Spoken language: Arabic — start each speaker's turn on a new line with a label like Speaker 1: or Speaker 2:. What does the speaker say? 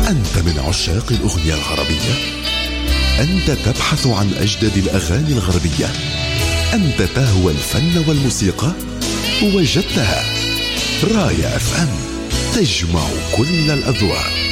Speaker 1: أنت من عشاق الأغنية العربية؟ أنت تبحث عن أجدد الأغاني الغربية؟ أنت تهوى الفن والموسيقى؟ وجدتها. راية FM تجمع كل الأذواق.